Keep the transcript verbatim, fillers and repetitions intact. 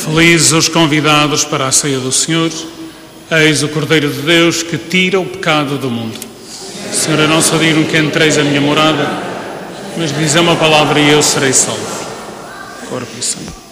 Felizes os convidados para a ceia do Senhor. Eis o Cordeiro de Deus que tira o pecado do mundo. Senhor, eu não sou digno que entreis a minha morada, mas diz uma palavra e eu serei salvo. Corpo e sangue.